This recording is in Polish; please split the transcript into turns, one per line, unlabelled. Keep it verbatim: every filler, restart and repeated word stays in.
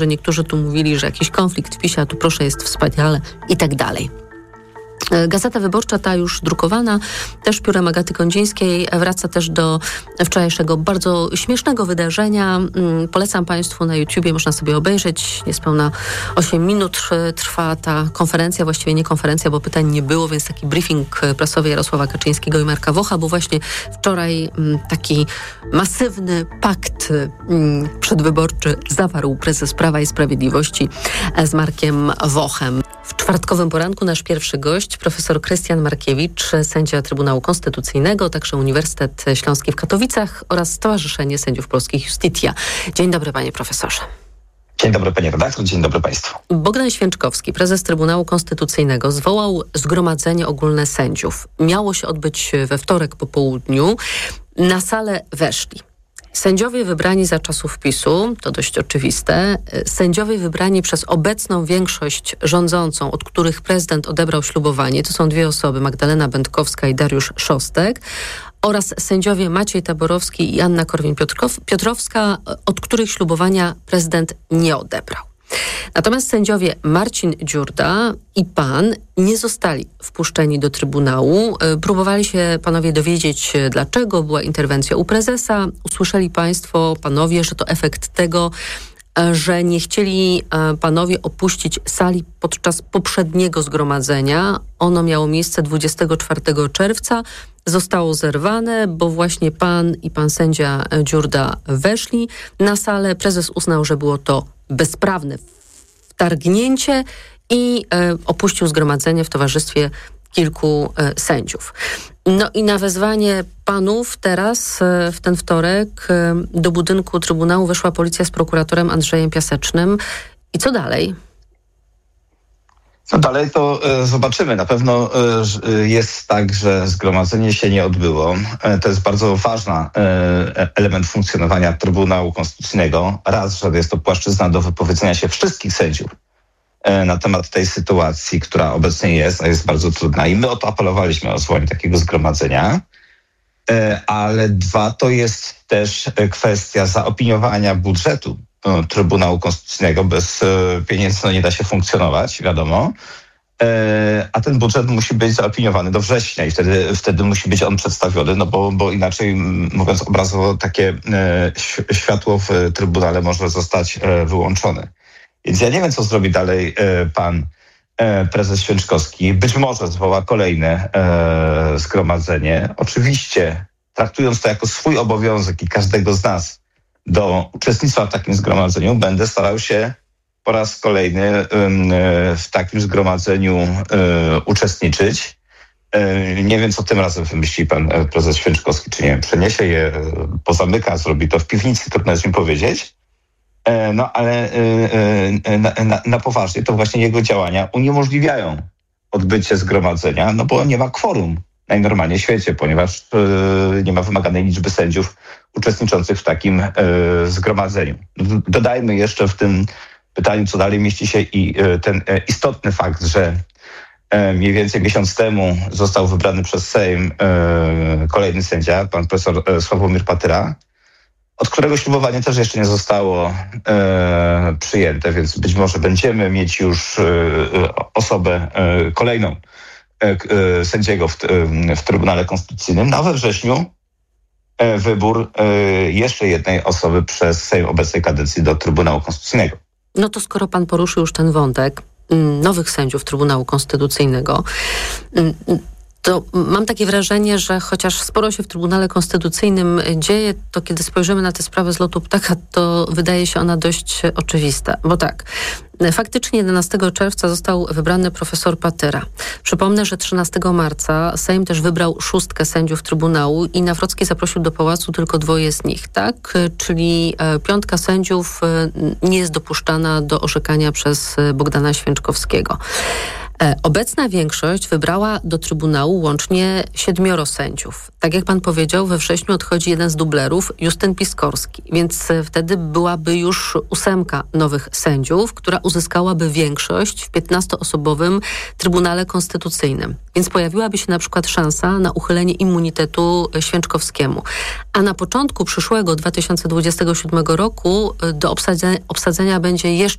że niektórzy tu mówili, że jakiś konflikt w PiSie, a tu proszę jest wspaniale i tak dalej. Gazeta Wyborcza, ta już drukowana, też piórem Agaty Kondzińskiej, wraca też do wczorajszego bardzo śmiesznego wydarzenia. Polecam Państwu na YouTubie, można sobie obejrzeć. Niespełna osiem minut trwa ta konferencja, właściwie nie konferencja, bo pytań nie było, więc taki briefing prasowy Jarosława Kaczyńskiego i Marka Wocha, bo właśnie wczoraj taki masywny pakt przedwyborczy zawarł prezes Prawa i Sprawiedliwości z Markiem Wochem. W czwartkowym poranku nasz pierwszy gość, profesor Krystian Markiewicz, sędzia Trybunału Konstytucyjnego, także Uniwersytet Śląski w Katowicach oraz Stowarzyszenie Sędziów Polskich Justitia. Dzień dobry, panie profesorze.
Dzień dobry, panie redaktor, dzień dobry państwu.
Bogdan Święczkowski, prezes Trybunału Konstytucyjnego, zwołał zgromadzenie ogólne sędziów. Miało się odbyć we wtorek po południu. Na salę weszli sędziowie wybrani za czasów PiSu, to dość oczywiste, sędziowie wybrani przez obecną większość rządzącą, od których prezydent odebrał ślubowanie, to są dwie osoby, Magdalena Będkowska i Dariusz Szostek, oraz sędziowie Maciej Taborowski i Anna Korwin-Piotrowska, od których ślubowania prezydent nie odebrał. Natomiast sędziowie Marcin Dziurda i pan nie zostali wpuszczeni do Trybunału. Próbowali się panowie dowiedzieć, dlaczego. Była interwencja u prezesa. Usłyszeli państwo, panowie, że to efekt tego, że nie chcieli panowie opuścić sali podczas poprzedniego zgromadzenia. Ono miało miejsce dwudziestego czwartego czerwca. Zostało zerwane, bo właśnie pan i pan sędzia Dziurda weszli na salę. Prezes uznał, że było to bezprawne wtargnięcie i e, opuścił zgromadzenie w towarzystwie kilku e, sędziów. No i na wezwanie panów teraz e, w ten wtorek e, do budynku Trybunału weszła policja z prokuratorem Andrzejem Piasecznym. I co dalej?
No dalej to e, zobaczymy. Na pewno e, jest tak, że zgromadzenie się nie odbyło. E, to jest bardzo ważny e, element funkcjonowania Trybunału Konstytucyjnego. Raz, że jest to płaszczyzna do wypowiedzenia się wszystkich sędziów e, na temat tej sytuacji, która obecnie jest, a jest bardzo trudna. I my o to apelowaliśmy o zwołanie takiego zgromadzenia. E, ale dwa, to jest też kwestia zaopiniowania budżetu Trybunału Konstytucyjnego. Bez pieniędzy no, nie da się funkcjonować, wiadomo. E, a ten budżet musi być zaopiniowany do września i wtedy, wtedy musi być on przedstawiony, no bo, bo inaczej, mówiąc obrazowo, takie e, światło w Trybunale może zostać e, wyłączone. Więc ja nie wiem, co zrobi dalej e, pan e, prezes Święczkowski. Być może zwoła kolejne e, zgromadzenie. Oczywiście traktując to jako swój obowiązek i każdego z nas do uczestnictwa w takim zgromadzeniu, będę starał się po raz kolejny w takim zgromadzeniu uczestniczyć. Nie wiem, co tym razem wymyśli pan prezes Święczkowski, czy nie wiem, przeniesie je, pozamyka, zrobi to w piwnicy, trudno jest mi powiedzieć. No ale na, na, na poważnie to właśnie jego działania uniemożliwiają odbycie zgromadzenia, no bo nie ma kworum najnormalniej w świecie, ponieważ nie ma wymaganej liczby sędziów uczestniczących w takim e, zgromadzeniu. Dodajmy jeszcze w tym pytaniu, co dalej mieści się i e, ten e, istotny fakt, że e, mniej więcej miesiąc temu został wybrany przez Sejm e, kolejny sędzia, pan profesor e, Sławomir Patyra, od którego ślubowanie też jeszcze nie zostało e, przyjęte, więc być może będziemy mieć już e, osobę e, kolejną e, e, sędziego w, e, w Trybunale Konstytucyjnym, no a we wrześniu wybór jeszcze jednej osoby przez Sejm obecnej kadencji do Trybunału Konstytucyjnego.
No to skoro pan poruszył już ten wątek nowych sędziów Trybunału Konstytucyjnego, to mam takie wrażenie, że chociaż sporo się w Trybunale Konstytucyjnym dzieje, to kiedy spojrzymy na tę sprawę z lotu ptaka, to wydaje się ona dość oczywista. Bo tak, faktycznie jedenastego czerwca został wybrany profesor Patyra. Przypomnę, że trzynastego marca Sejm też wybrał szóstkę sędziów Trybunału i Nawrocki zaprosił do pałacu tylko dwoje z nich, tak? Czyli piątka sędziów nie jest dopuszczana do orzekania przez Bogdana Święczkowskiego. Obecna większość wybrała do Trybunału łącznie siedmioro sędziów. Tak jak pan powiedział, we wrześniu odchodzi jeden z dublerów, Justyn Piskorski, więc wtedy byłaby już ósemka nowych sędziów, która uzyskałaby większość w piętnastoosobowym Trybunale Konstytucyjnym. Więc pojawiłaby się na przykład szansa na uchylenie immunitetu Święczkowskiemu. A na początku przyszłego dwa tysiące dwudziestego siódmego roku do obsadzenia, obsadzenia będzie jeszcze